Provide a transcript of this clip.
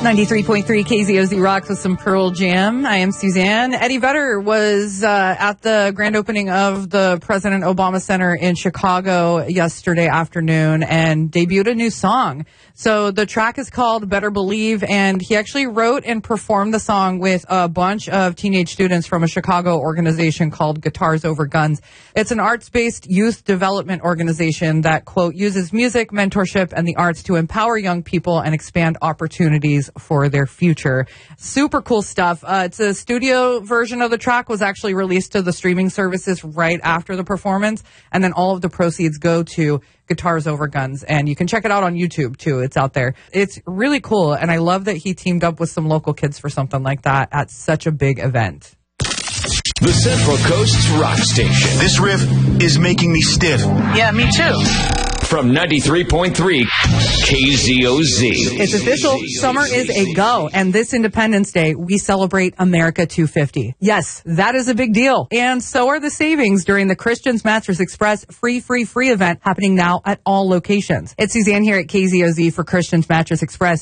93.3 KZOZ Rocks with some Pearl Jam. I am Suzanne. Eddie Vedder was at the grand opening of the President Obama Center in Chicago yesterday afternoon and debuted a new song. So the track is called Better Believe, and he actually wrote and performed the song with a bunch of teenage students from a Chicago organization called Guitars Over Guns. It's an arts-based youth development organization that, quote, uses music, mentorship, and the arts to empower young people and expand opportunities for their future. Super cool stuff. It's a studio version of the track, was actually released to the streaming services right after the performance, and then all of the proceeds go to Guitars Over Guns, and you can check it out on YouTube too. It's out there. It's really cool, and I love that he teamed up with some local kids for something like that at such a big event. The Central Coast's rock station. This riff is making me stiff. Yeah, me too. From 93.3 KZOZ. It's official. Summer is a go. And this Independence Day, we celebrate America 250. Yes, that is a big deal. And so are the savings during the Christian's Mattress Express free event happening now at all locations. It's Suzanne here at KZOZ for Christian's Mattress Express.